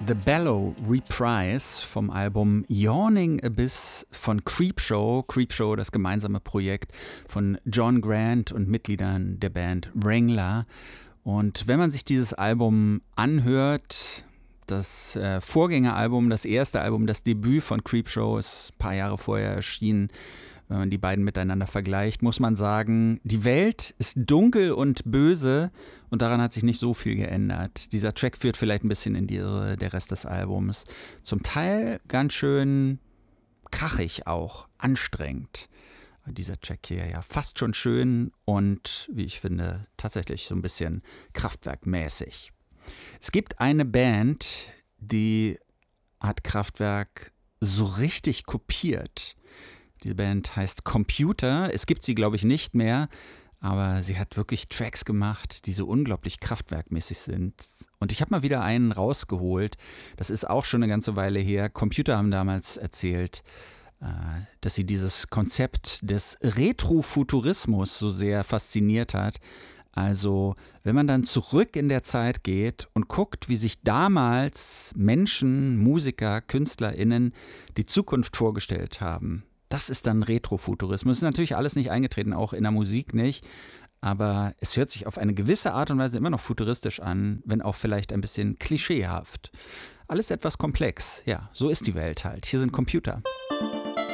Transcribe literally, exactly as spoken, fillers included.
The Bellow Reprise vom Album Yawning Abyss von Creepshow. Creepshow, das gemeinsame Projekt von John Grant und Mitgliedern der Band Wrangler. Und wenn man sich dieses Album anhört, das äh, Vorgängeralbum, das erste Album, das Debüt von Creepshow ist ein paar Jahre vorher erschienen. Wenn man die beiden miteinander vergleicht, muss man sagen, die Welt ist dunkel und böse und daran hat sich nicht so viel geändert. Dieser Track führt vielleicht ein bisschen in die Irre, der Rest des Albums. Zum Teil ganz schön krachig auch, anstrengend. Dieser Track hier ja fast schon schön und, wie ich finde, tatsächlich so ein bisschen Kraftwerk-mäßig. Es gibt eine Band, die hat Kraftwerk so richtig kopiert. Die Band heißt Computer. Es gibt sie, glaube ich, nicht mehr, aber sie hat wirklich Tracks gemacht, die so unglaublich kraftwerkmäßig sind. Und ich habe mal wieder einen rausgeholt. Das ist auch schon eine ganze Weile her. Computer haben damals erzählt, dass sie dieses Konzept des Retrofuturismus so sehr fasziniert hat. Also, wenn man dann zurück in der Zeit geht und guckt, wie sich damals Menschen, Musiker, KünstlerInnen die Zukunft vorgestellt haben. Das ist dann Retrofuturismus. Ist natürlich alles nicht eingetreten, auch in der Musik nicht. Aber es hört sich auf eine gewisse Art und Weise immer noch futuristisch an, wenn auch vielleicht ein bisschen klischeehaft. Alles etwas komplex. Ja, so ist die Welt halt. Hier sind Computer.